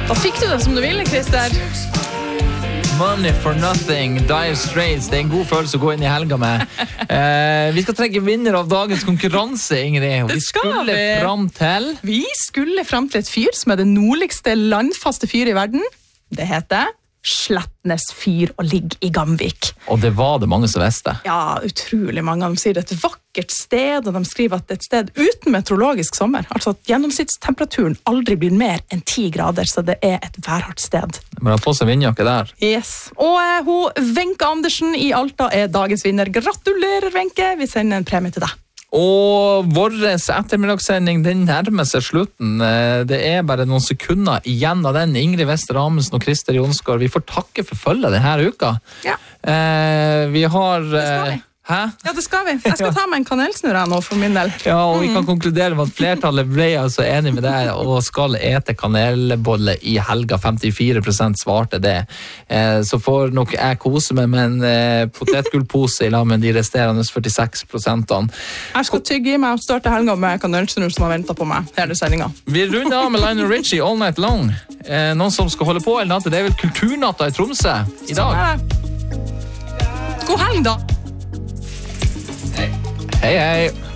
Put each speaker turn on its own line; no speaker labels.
Da fikk du det som du ville, Christer.
Money for nothing, Dire Straits. Det en god følelse å gå inn i helga med. Vi skal trekke vinner av dagens konkurranse, Ingrid. Og vi
skulle fram til et fyr som det nordligste landfaste fyr i verden. Det heter Slettnes fyr og ligger i Gamvik.
Og det var det mange som visste.
Ja, utrolig mange. De sier det er et vakkert sted, og de skriver at det er et sted uten meteorologisk sommer. Altså at gjennomsnittstemperaturen aldri blir mer enn 10 grader, så det er et værhardt sted.
Men ha på seg vindjakke der.
Yes. Og hun Wenche Andersen i Alta er dagens vinner. Gratulerer, Wenche! Vi sender en premie til deg.
Og vår ettermiddagssending, den nærmer seg slutten. Det er bare noen sekunder igjen av den. Ingrid Wester Amundsen og Christer Jonsgaard, vi får takke for følget denne uka.
Ja.
Vi har...
Det skal vi.
Hæ?
Ja, det skal vi. Jeg skal ta meg en kanelsnurr nå for min del.
Ja, og vi kan konkludere med at flertallet ble altså enig med deg og skal ete kanelbolle i helga. 54% svarte det. Så får nok jeg kose meg med en potetgullpose i lag med de resterende 46%.
Jeg skal tygge i meg og starte helga med kanelsnurr som har ventet på meg hele sendingen.
Vi runder av med Lionel Richie All Night Long. Noen som skal holde på eller natt, det er vel Kulturnatta i Tromsø i dag.
God helg da!
Hei, hei.